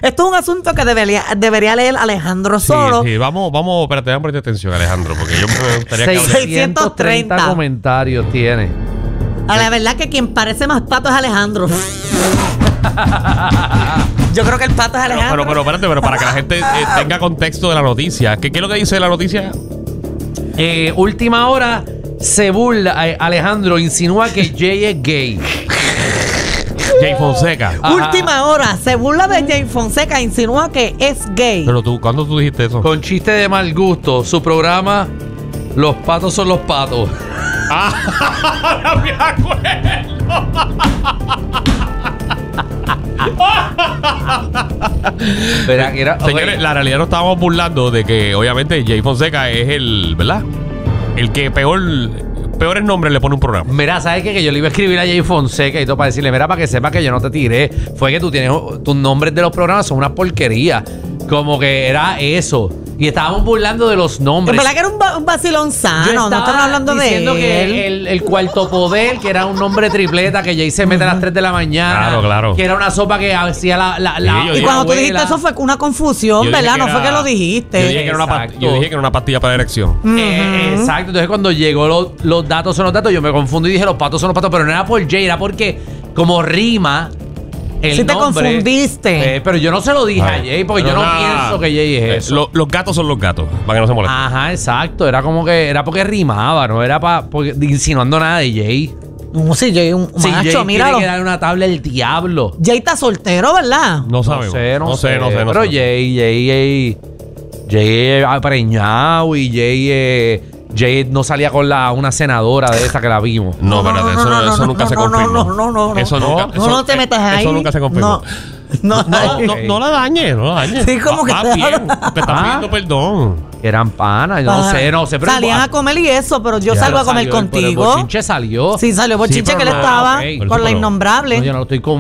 Esto es un asunto que debería leer Alejandro solo. Sí, vamos, espérate, vamos a prestar atención, Alejandro, porque yo me gustaría que hable. 630 comentarios tiene. A la verdad que quien parece más pato es Alejandro. Yo creo que el pato es Alejandro. Pero espérate, pero para que la gente tenga contexto de la noticia. ¿Qué es lo que dice la noticia? Última hora se burla. Alejandro insinúa que Jay es gay. Jay Fonseca. Ajá. Última hora se burla de Jay Fonseca, insinúa que es gay. Pero tú, ¿cuándo tú dijiste eso? Con chiste de mal gusto. Su programa, Los Patos son los Patos. ¡Ah! ¡Me acuerdo! Verá que era, Señores, la realidad nos estábamos burlando de que obviamente Jay Fonseca es el, ¿verdad? El que peores nombres le pone un programa. Mira, ¿sabes qué? Que yo le iba a escribir a Jay Fonseca y todo para decirle, mira, para que sepa que yo no te tiré. Fue que tú tienes, tus nombres de los programas son una porquería. Como que era eso. Y estábamos burlando de los nombres. Es verdad que era un vacilón sano. No estamos hablando de diciendo que el cuarto poder, que era un nombre tripleta, que Jay se mete a las 3 de la mañana. Claro. Que era una sopa que hacía y cuando tú dijiste eso fue una confusión, ¿verdad? No fue que lo dijiste. Yo dije que era una pastilla para la erección. Exacto. Entonces cuando llegó los datos son los datos, yo me confundí y dije los patos son los patos. Pero no era por Jay, era porque como rima el sí te nombre, confundiste. pero yo no se lo dije a Jay porque yo no pienso que Jay es eso. Los gatos son los gatos, para que no se molesten. Ajá, exacto. Era como que era porque rimaba, no era insinuando nada de Jay. No, sí, Jay un Sí, macho, Jay míralo. tiene que dar una tabla del diablo. Jay está soltero, ¿verdad? No sabemos. No sé. No Pero sé. Jay preñado y Jay no salía con una senadora de esta que la vimos. No, espérate, eso nunca se confirmó. No. Eso nunca. No te metas ahí. Eso nunca se confirmó. No. No la dañes, no la dañes. Sí, como que va bien, te estás pidiendo perdón. Eran panas, yo no sé. Pero salían a comer y eso, pero yo ya salgo a comer salió, pero el contigo. bochinche salió. Sí, salió bochinche Sí, que él pero estaba ok. con la innombrable. No, yo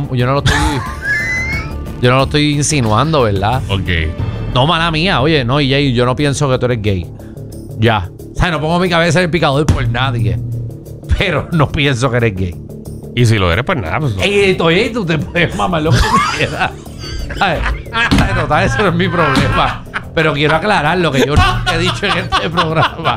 no lo estoy insinuando, ¿verdad? Ok. No, mala mía. Oye, no, y Jay, yo no pienso que tú eres gay. Ya. O sea, no pongo mi cabeza en el picador por nadie. Pero no pienso que eres gay. Y si lo eres, pues nada. Pues, Oye, tú te puedes mamar lo que tú quieras. Ay, total, eso no es mi problema. Pero quiero aclarar lo que yo nunca he dicho en este programa.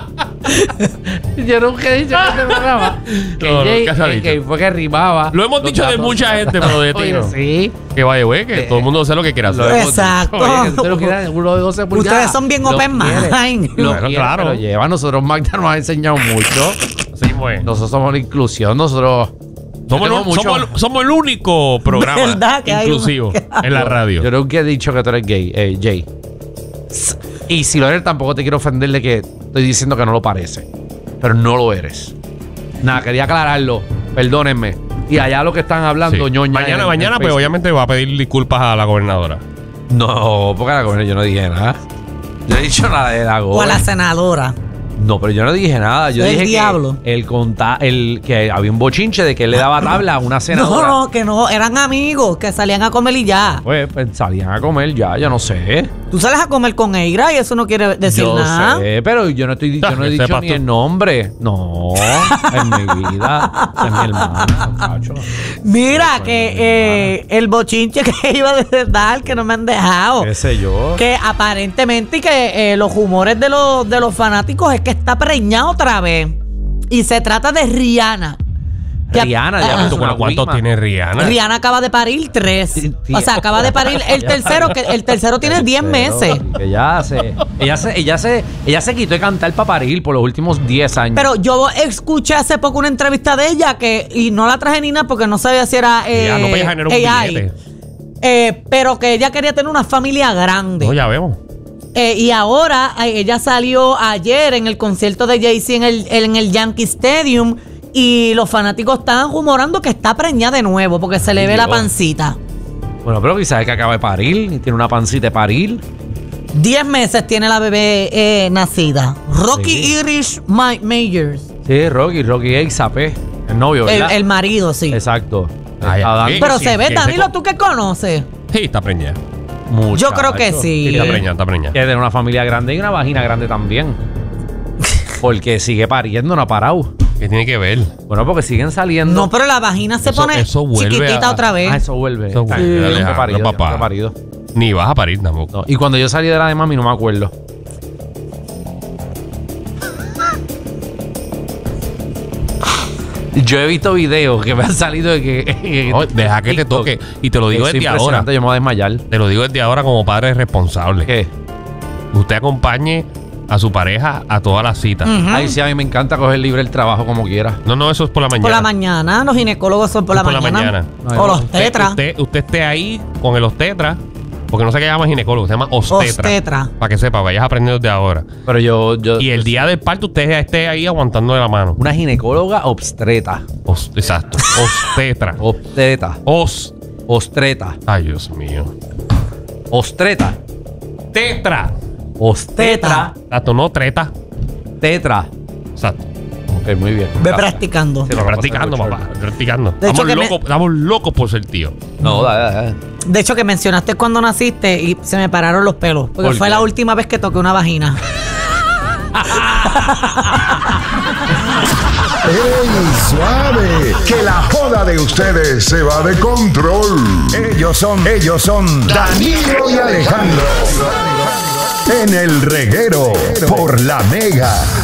Yo nunca he dicho en este programa que No, Jay, nunca se ha dicho. que fue que rimaba. Lo hemos dicho de mucha gente, pero de ti Oye, no. sí. Que vaya, güey, que todo el mundo sabe lo que quiera hacer. Lo hemos Exacto. dicho. Oye, que usted lo quiera, uno de 12 pulgadas. Ustedes son bien Lo open quiere. mind. Lo Bueno, quiere, claro. pero lleva. Nosotros, Magda, nos ha enseñado mucho. Sí, pues. Nosotros somos la inclusión. Nosotros... Somos el único programa ¿Verdad que hay inclusivo uno que en la radio. Yo nunca he dicho que tú eres gay, Jay. Y si lo eres, tampoco te quiero ofender de que estoy diciendo que no lo parece. Pero no lo eres. Nada, quería aclararlo. Perdónenme. Y allá lo que están hablando, Sí. ñoña. Mañana, en pues Facebook. obviamente va a pedir disculpas a la gobernadora. No, porque a la gobernadora yo no dije nada. Yo no he dicho nada de la O a la gobernadora. senadora. No, pero yo no dije nada. Yo El dije diablo. que había un bochinche de que él le daba tabla a una senadora. No, que no, eran amigos que salían a comer y ya. Pues salían a comer ya, yo no sé. Tú sales a comer con Eira y eso no quiere decir Yo nada. sé, pero yo no he Que dicho sepas ni tú. el nombre. No, en mi vida. Es mi hermana, muchacho. Mira, Pues, que el bochinche que iba a dar, que no me han dejado. ¿Qué sé yo? Que aparentemente y que los humores de los fanáticos es que está preñada otra vez. Y se trata de Rihanna. Que- Rihanna, ya Ajá. ves una ¿Cuánto Wima. tiene Rihanna? Rihanna acaba de parir 3. Sí, O sea, acaba de parir el tercero, que el tercero tiene 10 meses. Ella se quitó de cantar para parir por los últimos 10 años. Pero yo escuché hace poco una entrevista de ella y no la traje ni nada porque no sabía si era Ya no puede generar un AI. billete. Pero que ella quería tener una familia grande. No, ya vemos. Y ahora ella salió ayer en el concierto de Jay-Z en el Yankee Stadium y los fanáticos estaban rumorando que está preñada de nuevo porque se le ve la pancita. Bueno, pero quizás que acaba de parir y tiene una pancita de parir. 10 meses tiene la bebé nacida. Rocky Sí. Irish Majors. Sí, Rocky Exapé, el novio, ¿verdad? El marido, sí. Exacto. Ay, Está dando- Pero Sí, se ve, que Danilo, se- ¿tú qué conoces? Sí, está preñada. Yo creo que sí. Está preñada, está preñada. Quiere tener una familia grande y una vagina grande también. Porque sigue pariendo, no ha parado. ¿Qué tiene que ver? Bueno, porque siguen saliendo. No, pero la vagina se Eso- pone eso vuelve chiquitita a- otra vez. Ah, eso vuelve. Eso vuelve, Yo nunca he Alejandro, parido, yo papá. nunca he parido. Ni vas a parir tampoco. No, y cuando yo salí de la de mami no me acuerdo. Yo he visto videos que me han salido de que... No, deja que te toque. Y te lo digo Es desde ahora. impresionante, yo me voy a desmayar. Te lo digo desde ahora como padre responsable. ¿Qué? Usted acompañe a su pareja a todas las citas. Ay, sí, a mí me encanta coger libre el trabajo como quiera. No, eso es por la mañana. Por la mañana, los ginecólogos son por la mañana. No, O los Usted, tetras. usted esté ahí con el obstetra, porque no sé qué llama ginecólogo, se llama obstetra. Obstetra. Para que sepa, vayas aprendiendo desde ahora. Pero yo Y el día del parto usted esté ahí aguantando de la mano. una ginecóloga obstreta. Exacto. Obstetra. Obstreta. Ostreta. Ay, Dios mío. Ostreta. Tetra. Ostetra. Exacto, no treta. Tetra. Exacto. Ok, muy bien. Ve practicando. Sí, Practicando, papá. Practicando. De hecho, Estamos locos por ser tío. No, dale. De hecho, que mencionaste cuando naciste y se me pararon los pelos. Porque ¿Por fue qué? la última vez que toqué una vagina. ¡Ey, suave! Que la joda de ustedes se va de control. Ellos son Danilo y Alejandro. En el reguero por La Mega.